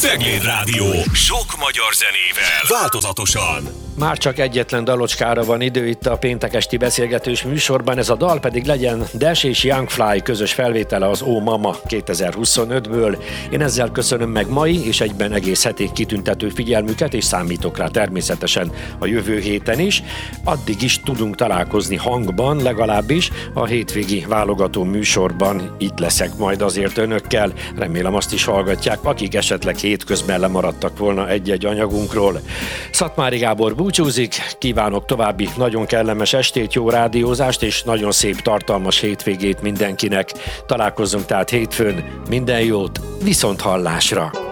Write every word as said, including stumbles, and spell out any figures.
Cegléd Rádió. Sok magyar zenével. Változatosan. Már csak egyetlen dalocskára van idő itt a péntek esti beszélgetős műsorban, ez a dal pedig legyen Dash és Young Fly közös felvétele az Oh Mama kétezer-huszonötből. Én ezzel köszönöm meg mai és egyben egész heti kitüntető figyelmüket, és számítok rá természetesen a jövő héten is. Addig is tudunk találkozni hangban, legalábbis a hétvégi válogató műsorban itt leszek majd azért önökkel. Remélem azt is hallgatják, akik esetleg hétközben lemaradtak volna egy-egy anyagunkról. Szatmári Gábor búcsúzik, kívánok további nagyon kellemes estét, jó rádiózást és nagyon szép tartalmas hétvégét mindenkinek. Találkozzunk tehát hétfőn, minden jót, viszont hallásra!